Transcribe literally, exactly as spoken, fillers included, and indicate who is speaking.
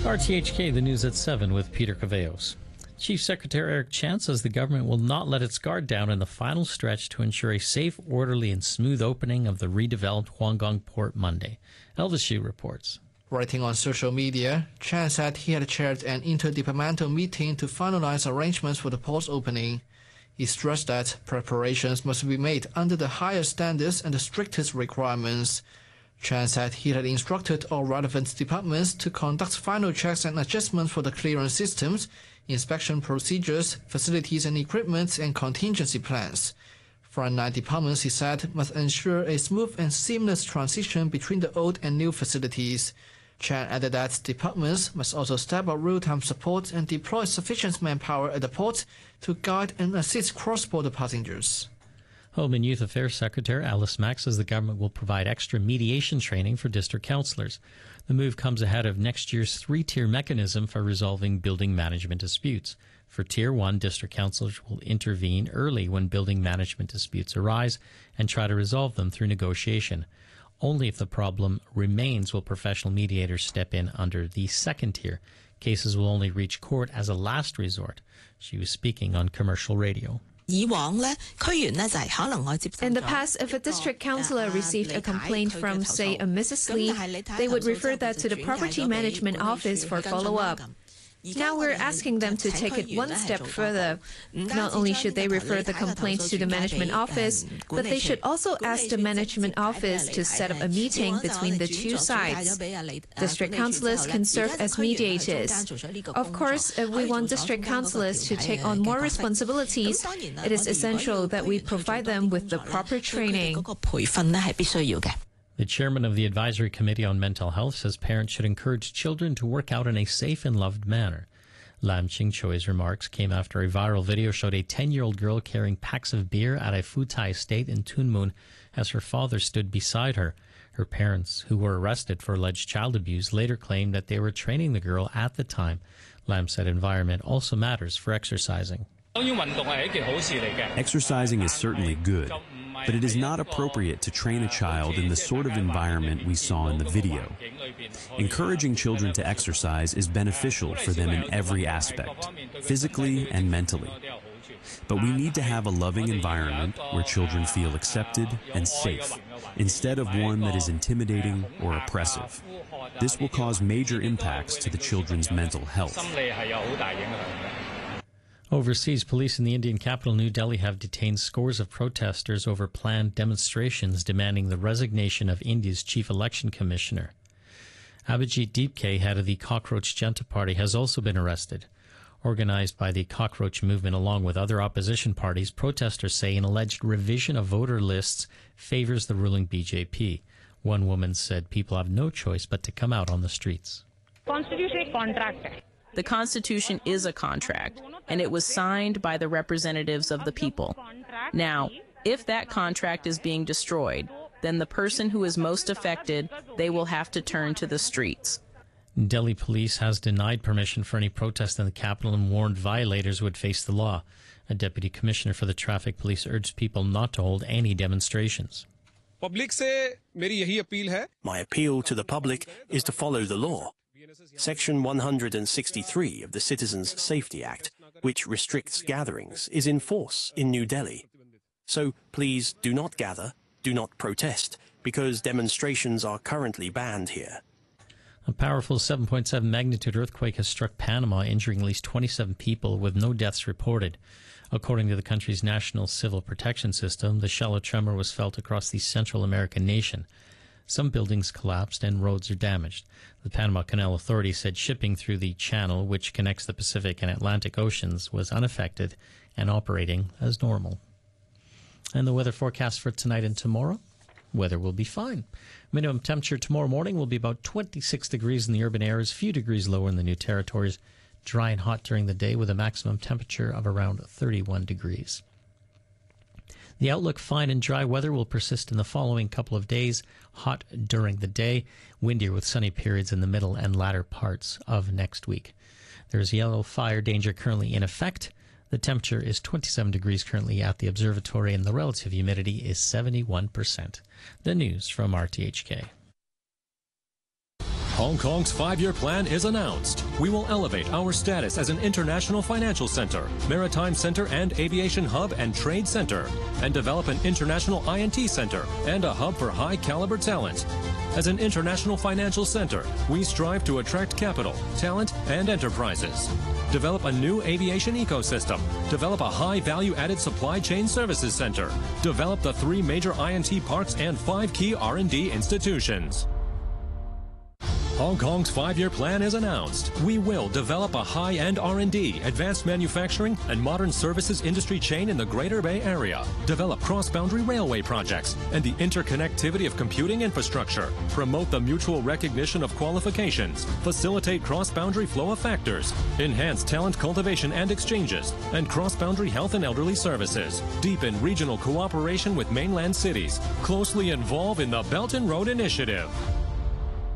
Speaker 1: R T H K, the news at seven with Peter Caveos. Chief Secretary Eric Chan says the government will not let its guard down in the final stretch to ensure a safe, orderly and smooth opening of the redeveloped Huanggang port Monday. Elvis Xu reports.
Speaker 2: Writing on social media, Chan said he had chaired an interdepartmental meeting to finalize arrangements for the port's opening. He stressed that preparations must be made under the highest standards and the strictest requirements. Chan said he had instructed all relevant departments to conduct final checks and adjustments for the clearance systems, inspection procedures, facilities and equipment, and contingency plans. Frontline departments, he said, must ensure a smooth and seamless transition between the old and new facilities. Chan added that departments must also step up real-time support and deploy sufficient manpower at the port to guide and assist cross-border passengers.
Speaker 1: Home and Youth Affairs Secretary Alice Mack says the government will provide extra mediation training for district councillors. The move comes ahead of next year's three-tier mechanism for resolving building management disputes. For Tier one, district councillors will intervene early when building management disputes arise and try to resolve them through negotiation. Only if the problem remains will professional mediators step in under the second tier. Cases will only reach court as a last resort. She was speaking on commercial radio.
Speaker 3: In the past, if a district councillor received a complaint from, say, a Missus Lee, they would refer that to the property management office for follow-up. Now we're asking them to take it one step further. Not only should they refer the complaints to the management office, but they should also ask the management office to set up a meeting between the two sides. District councillors can serve as mediators. Of course, if we want district councillors to take on more responsibilities, it is essential that we provide them with the proper training.
Speaker 1: The chairman of the Advisory Committee on Mental Health says parents should encourage children to work out in a safe and loved manner. Lam Ching-choi's remarks came after a viral video showed a ten-year-old girl carrying packs of beer at a Futai estate in Tuen Mun as her father stood beside her. Her parents, who were arrested for alleged child abuse, later claimed that they were training the girl at the time. Lam said environment also matters for exercising.
Speaker 4: Exercising is certainly good, but it is not appropriate to train a child in the sort of environment we saw in the video. Encouraging children to exercise is beneficial for them in every aspect, physically and mentally. But we need to have a loving environment where children feel accepted and safe, instead of one that is intimidating or oppressive. This will cause major impacts to the children's mental health.
Speaker 1: Overseas, police in the Indian capital, New Delhi, have detained scores of protesters over planned demonstrations demanding the resignation of India's chief election commissioner. Abhijit Deepke, head of the Cockroach Janta Party, has also been arrested. Organized by the Cockroach Movement along with other opposition parties, protesters say an alleged revision of voter lists favors the ruling B J P. One woman said people have no choice but to come out on the streets.
Speaker 5: Constitution contract.
Speaker 6: The Constitution is a contract, and it was signed by the representatives of the people. Now, if that contract is being destroyed, then the person who is most affected, they will have to turn to the streets.
Speaker 1: Delhi police has denied permission for any protest in the capital and warned violators would face the law. A deputy commissioner for the traffic police urged people not to hold any demonstrations.
Speaker 7: My appeal to the public is to follow the law. Section one hundred sixty-three of the Citizens Safety Act, which restricts gatherings, is in force in New Delhi. So please do not gather, do not protest, because demonstrations are currently banned here.
Speaker 1: A powerful seven point seven magnitude earthquake has struck Panama, injuring at least twenty-seven people with no deaths reported. According to the country's national civil protection system, the shallow tremor was felt across the Central American nation. Some buildings collapsed and roads are damaged. The Panama Canal Authority said shipping through the channel, which connects the Pacific and Atlantic Oceans, was unaffected and operating as normal. And the weather forecast for tonight and tomorrow? Weather will be fine. Minimum temperature tomorrow morning will be about twenty-six degrees in the urban areas, a few degrees lower in the New Territories. Dry and hot during the day with a maximum temperature of around thirty-one degrees. The outlook, fine and dry weather, will persist in the following couple of days. Hot during the day, windier with sunny periods in the middle and latter parts of next week. There is yellow fire danger currently in effect. The temperature is twenty-seven degrees currently at the observatory, and the relative humidity is seventy-one percent. The news from R T H K.
Speaker 8: Hong Kong's five-year plan is announced. We will elevate our status as an international financial center, maritime center and aviation hub and trade center, and develop an international I and T center and a hub for high-caliber talent. As an international financial center, we strive to attract capital, talent, and enterprises. Develop a new aviation ecosystem. Develop a high-value-added supply chain services center. Develop the three major I and T parks and five key R and D institutions. Hong Kong's five-year plan is announced. We will develop a high-end R and D, advanced manufacturing, and modern services industry chain in the Greater Bay Area. Develop cross-boundary railway projects and the interconnectivity of computing infrastructure. Promote the mutual recognition of qualifications. Facilitate cross-boundary flow of factors. Enhance talent cultivation and exchanges. And cross-boundary health and elderly services. Deepen regional cooperation with mainland cities. Closely involve in the Belt and Road Initiative.